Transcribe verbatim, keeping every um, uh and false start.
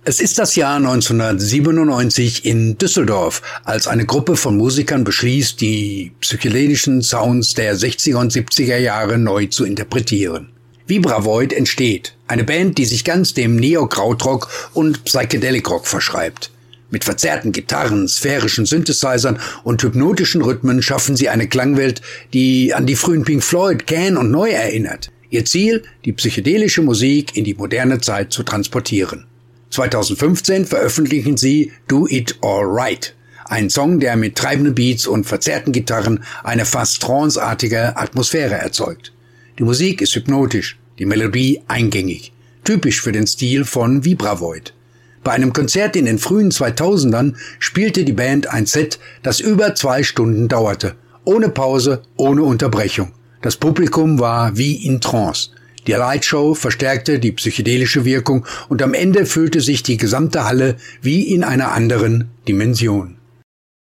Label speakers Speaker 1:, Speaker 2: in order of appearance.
Speaker 1: Es ist das Jahr neunzehnhundertsiebenundneunzig in Düsseldorf, als eine Gruppe von Musikern beschließt, die psychedelischen Sounds der sechziger und siebziger Jahre neu zu interpretieren. Vibravoid entsteht, eine Band, die sich ganz dem Neo-Krautrock und Psychedelic-Rock verschreibt. Mit verzerrten Gitarren, sphärischen Synthesizern und hypnotischen Rhythmen schaffen sie eine Klangwelt, die an die frühen Pink Floyd, Can und Neu erinnert. Ihr Ziel, die psychedelische Musik in die moderne Zeit zu transportieren. zweitausendfünfzehn veröffentlichen sie Do It All Right, einen Song, der mit treibenden Beats und verzerrten Gitarren eine fast tranceartige Atmosphäre erzeugt. Die Musik ist hypnotisch, die Melodie eingängig, typisch für den Stil von Vibravoid. Bei einem Konzert in den frühen zweitausendern spielte die Band ein Set, das über zwei Stunden dauerte, ohne Pause, ohne Unterbrechung. Das Publikum war wie in Trance. Die Lightshow verstärkte die psychedelische Wirkung und am Ende fühlte sich die gesamte Halle wie in einer anderen Dimension.